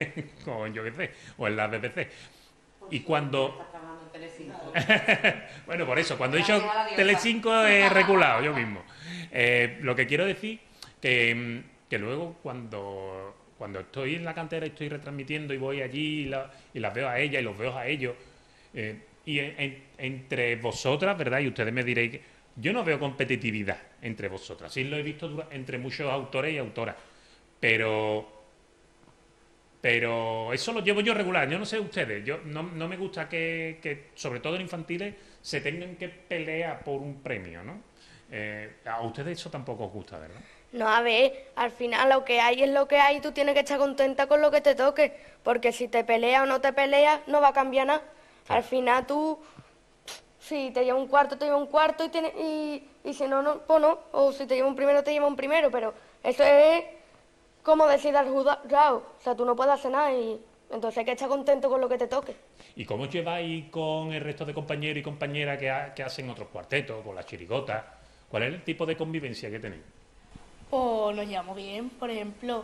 con yo qué sé, o en la BBC. Por Y suerte no cuando... estás trabajando en Telecinco. Bueno, por eso, cuando he dicho Gracias a la diosa. Telecinco he reculado yo mismo. Lo que quiero decir que luego cuando estoy en la cantera y estoy retransmitiendo y voy allí y las veo a ella y los veo a ellos, entre vosotras, ¿verdad? Y ustedes me diréis que yo no veo competitividad entre vosotras. Sí lo he visto entre muchos autores y autoras, pero eso lo llevo yo regular. Yo no sé ustedes. Yo no me gusta sobre todo en infantiles, se tengan que pelear por un premio, ¿no? A ustedes eso tampoco os gusta, ¿verdad? No, a ver, al final lo que hay es lo que hay y tú tienes que estar contenta con lo que te toque, porque si te peleas o no te peleas, no va a cambiar nada. Al Claro. final tú, si te lleva un cuarto, te lleva un cuarto y si no, no, pues no. O si te lleva un primero, te lleva un primero, pero eso es como decir al jurado. O sea, tú no puedes hacer nada y entonces hay que estar contento con lo que te toque. ¿Y cómo os lleváis con el resto de compañeros y compañeras que hacen otros cuartetos, con las chirigotas? ¿Cuál es el tipo de convivencia que tenéis? Pues nos llevamos bien. Por ejemplo,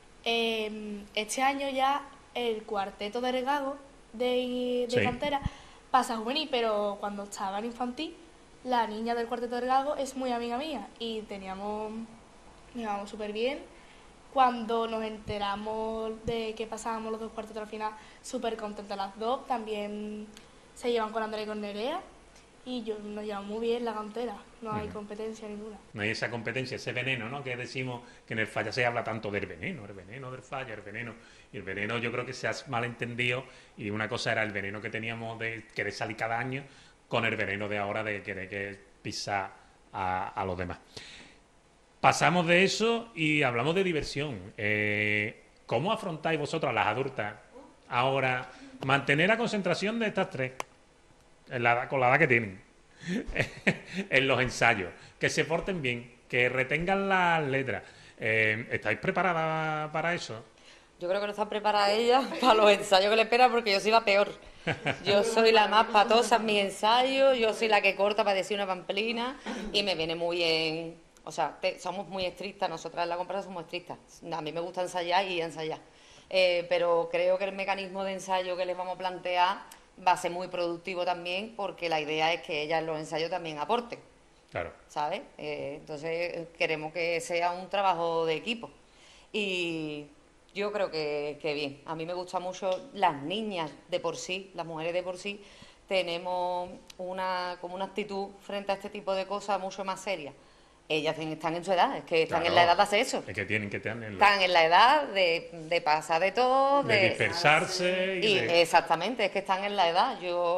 este año ya el cuarteto de regado de Sí. cantera pasa a juvenil, pero cuando estaba en infantil, la niña del cuarteto de regado es muy amiga mía y nos llevamos súper bien. Cuando nos enteramos de que pasábamos los dos cuartetos al final, súper contentas las dos. También se llevan con Andrea y con Nerea y yo nos llevamos muy bien la cantera, no hay competencia ninguna. No hay esa competencia, ese veneno, ¿no? Que decimos que en el falla se habla tanto del veneno, el veneno del falla, el veneno. Y el veneno yo creo que se ha malentendido y una cosa era el veneno que teníamos de querer salir cada año con el veneno de ahora de querer que pisar a los demás. Pasamos de eso y hablamos de diversión. ¿Cómo afrontáis vosotras, las adultas, ahora mantener la concentración de estas tres, con la edad que tienen, en los ensayos? Que se porten bien, que retengan las letras. ¿Estáis preparadas para eso? Yo creo que no está preparada ella para los ensayos que le esperan porque yo soy la peor. Yo soy la más patosa en mis ensayos, yo soy la que corta para decir una pamplina y me viene muy bien. O sea, somos muy estrictas, nosotras en la compra somos estrictas. A mí me gusta ensayar y ensayar. Pero creo que el mecanismo de ensayo que les vamos a plantear va a ser muy productivo también porque la idea es que ellas en los ensayos también aporten, Claro. ¿sabes? Entonces queremos que sea un trabajo de equipo. Y yo creo que bien. A mí me gusta mucho las niñas de por sí, las mujeres de por sí, tenemos como una actitud frente a este tipo de cosas mucho más seria. Ellas están en su edad, es que están en la edad de Claro. hacer eso. Es que tienen que tenerlo. Están en la edad de pasar de todo, De dispersarse y y de... exactamente, es que están en la edad.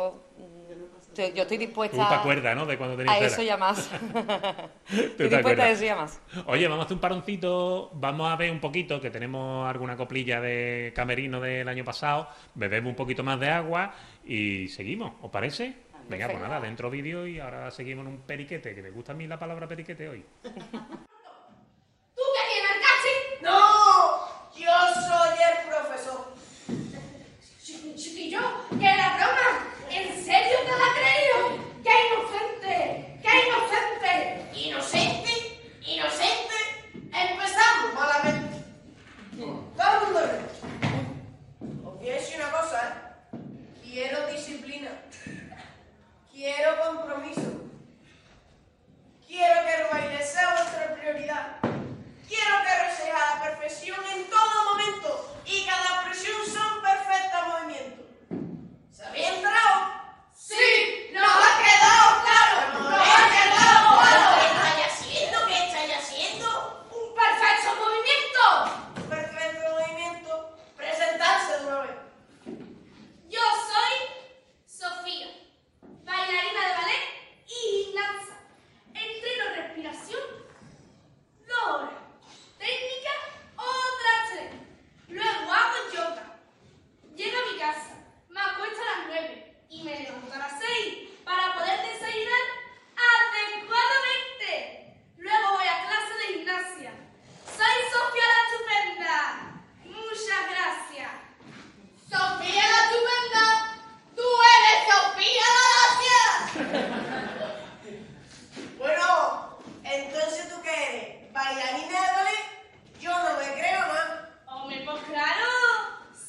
Yo estoy Tú te dispuesta acuerdas, ¿no? De cuando tenías a esa eso edad. ya más. ¿Tú Estoy te dispuesta a acuerdas? eso ya más. Oye, vamos a hacer un paroncito, vamos a ver un poquito, que tenemos alguna coplilla de camerino del año pasado, bebemos un poquito más de agua y seguimos, ¿os parece? Venga, pues nada, dentro vídeo y ahora seguimos en un periquete, que me gusta a mí la palabra periquete hoy.